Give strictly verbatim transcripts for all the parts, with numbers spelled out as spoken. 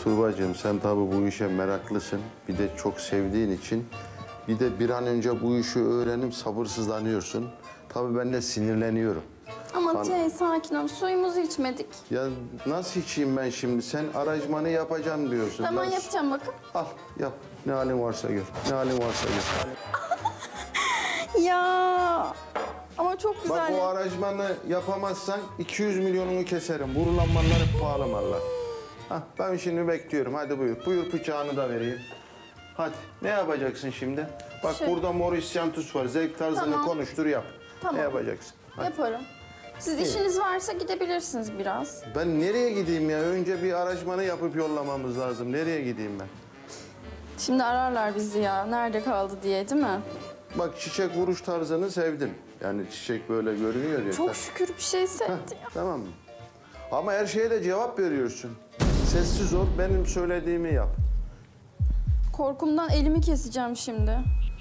Tuğbacığım sen tabii bu işe meraklısın. Bir de çok sevdiğin için. Bir de bir an önce bu işi öğrenip sabırsızlanıyorsun. Tabii ben de sinirleniyorum. Ama An- Cey sakin ol. Suyumuzu içmedik. Ya nasıl içeyim ben şimdi? Sen aranjmanı yapacaksın diyorsun. Tamam Ben- yapacağım bakın. Al yap. Ne halin varsa gör. Ne halin varsa gör. Ya ama çok güzel. Bak o aranjmanı yapamazsan iki yüz milyonunu keserim. Vurulan mallar hep pahalı mallar. Hah, ben şimdi bekliyorum. Hadi buyur. Buyur bıçağını da vereyim. Hadi. Ne yapacaksın şimdi? Bak Şey- burada Maurice Yantus var. Zevk tarzını Tamam. konuştur yap. Tamam. Ne yapacaksın? Hadi. Yaparım. Siz işiniz varsa gidebilirsiniz biraz. Ben nereye gideyim ya? Önce bir aranjmanı yapıp yollamamız lazım. Nereye gideyim ben? Şimdi ararlar bizi ya. Nerede kaldı diye değil mi? Bak çiçek vuruş tarzını sevdim. Yani çiçek böyle görünüyor ya. Çok şükür bir şey hissetti ya. Tamam mı? Ama her şeye de cevap veriyorsun. Sessiz ol, benim söylediğimi yap. Korkumdan elimi keseceğim şimdi.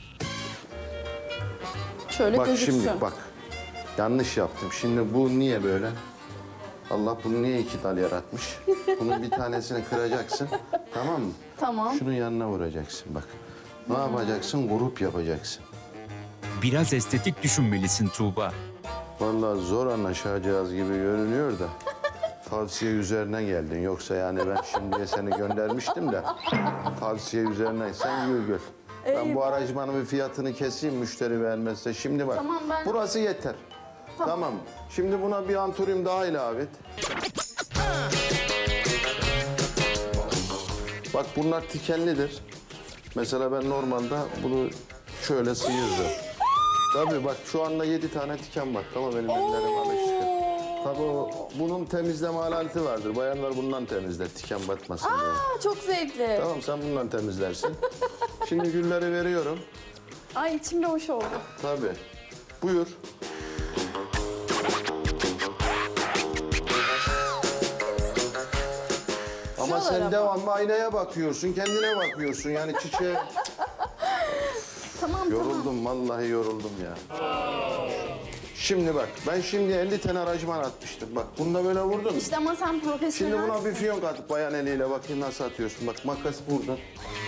Şöyle Bak gözüksün. şimdi bak. Yanlış yaptım. Şimdi bu niye böyle? Allah bunu niye iki dal yaratmış? Bunun bir tanesini kıracaksın. Tamam mı? Tamam. Şunun yanına vuracaksın bak. Ne yapacaksın? Grup yapacaksın. Biraz estetik düşünmelisin Tuğba. Vallahi zor anlaşacağız gibi görünüyor da. Tavsiye üzerine geldin. Yoksa yani ben şimdiye seni göndermiştim de. Tavsiye üzerine sen gül gül. Ben bu aranjmanın bir fiyatını keseyim müşteri beğenmezse. Şimdi bak. Tamam, ben- Burası yeter. Tamam. Şimdi buna bir anturyum daha ilave et. Bak bunlar tikenlidir. Mesela ben normalde bunu şöyle sıyırdım. Tabii bak şu anda yedi tane tiken var. Tamam benim ellerim alıştı. Tabii o, bunun temizleme aleti vardır. Bayanlar bundan temizler tiken batmasın diye. Aa, çok zevkli. Tamam sen bundan temizlersin. Şimdi gülleri veriyorum. Ay içimde hoş oldu. Tabii. Buyur. Ama sen Şuralara devamlı aynaya bakıyorsun, kendine bakıyorsun. Yani çiçeğe... Tamam tamam. Yoruldum, vallahi yoruldum ya. Şimdi bak, ben şimdi elli tane aranjman atmıştım. Bak, bunda böyle vurdun. İşte ama sen Şimdi profesyonelsin. buna bir fiyonk atıp bayan eliyle bakayım nasıl atıyorsun. Bak, makas burada.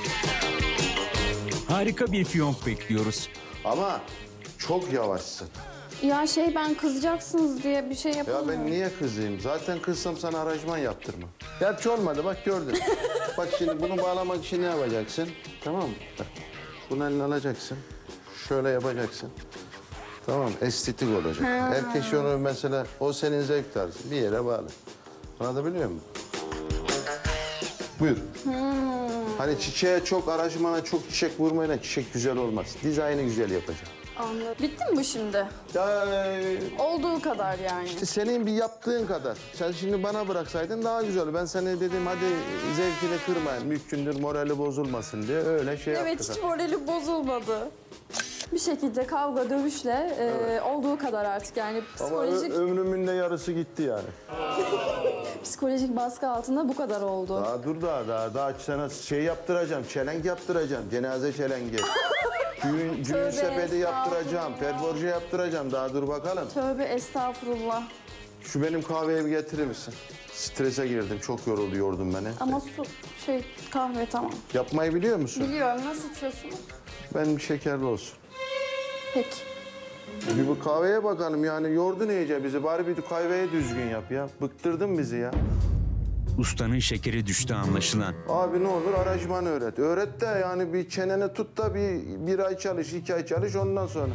Harika bir fiyonk bekliyoruz. Ama çok yavaşsın. Ya şey ben kızacaksınız diye bir şey Ya yapamıyorum. ben niye kızayım? Zaten kızsam sana aranjman yaptırma. Gerçi olmadı, bak gördün. Bak şimdi bunu bağlamak için ne yapacaksın? Tamam mı? Bak, bunu eline alacaksın. Şöyle yapacaksın. Tamam, estetik olacak. Herkes onu mesela, o senin zevk tarzı. Bir yere bağlı. Anlatabiliyor muyum? Buyur. Hani çiçeğe çok, aranjmana çok çiçek vurmayla çiçek güzel olmaz. Dizaynı güzel yapacağım. Anladım. Bitti mi bu şimdi? Ya e, Olduğu kadar yani. işte senin bir yaptığın kadar. Sen şimdi bana bıraksaydın daha güzel. Ben sana dedim hadi zevkini kırmayın. Mümkündür morali bozulmasın diye öyle şey Evet yaptık. hiç morali bozulmadı. Bir şekilde kavga dövüşle e, olduğu kadar artık yani Ama psikolojik ö- ömrümün de yarısı gitti yani. psikolojik baskı altında bu kadar oldu. Daha dur daha daha daha sana şey yaptıracağım. Çelenk yaptıracağım. Cenaze çelengi. Düğün, düğün Tövbe sepeti yaptıracağım. estağfurullah. Perforje yaptıracağım. Daha dur bakalım. Tövbe estağfurullah. Şu benim kahveyi bir getirir misin? Strese girdim. Çok yoruldu, yordun beni. Ama su şey kahve tamam. Yapmayı biliyor musun? Biliyorum nasıl içiyorsunuz? Benim şekerli olsun. Peki. Bir bu kahveye bakalım yani yordun iyice bizi. Bari bir kahveye düzgün yap ya. Bıktırdın bizi ya. Ustanın şekeri düştü anlaşılan. Abi ne olur aranjman öğret. Öğret de yani bir çeneni tut da bir, bir ay çalış, iki ay çalış ondan sonra.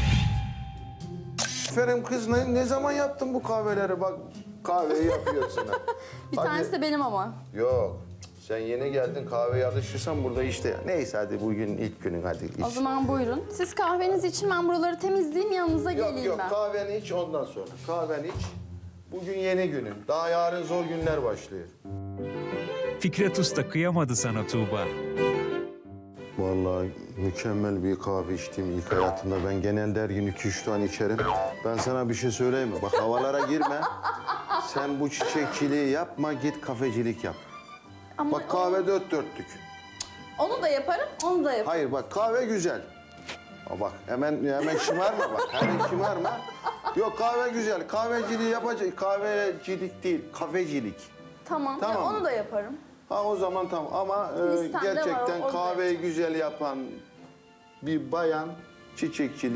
Aferin kız ne, ne zaman yaptın bu kahveleri? Bak kahveyi yapıyorsun ha. Bir Hadi. tanesi de benim ama. Yok. Sen yeni geldin kahveye alışırsan burada işte. Neyse hadi bugün ilk günün hadi iç. O zaman buyurun. Siz kahveniz için ben buraları temizleyeyim yanınıza Yok geleyim yok ben. kahveni iç ondan sonra. Kahveni iç. Bugün yeni günün. Daha yarın zor günler başlıyor. Fikret Usta kıyamadı sana Tuğba. Vallahi mükemmel bir kahve içtiğim ilk hayatımda. Ben genelde her gün iki üç tane içerim. Ben sana bir şey söyleyeyim mi? Bak havalara girme. Sen bu çiçekçiliği yapma, git kafecilik yap. Ama Bak kahve dört dörtlük. onu da yaparım, onu da yaparım. Hayır bak kahve güzel. Aa, bak hemen hemen şımarma bak. Hemen şımarma. Yok kahve güzel. Kahveciliği yapacak. Kahvecilik değil, kafecilik. Tamam, Tamam. ya onu da yaparım. Ha o zaman tamam ama e, Listemde var, gerçekten o- onu kahveyi güzel yapan bir bayan çiçekçiliği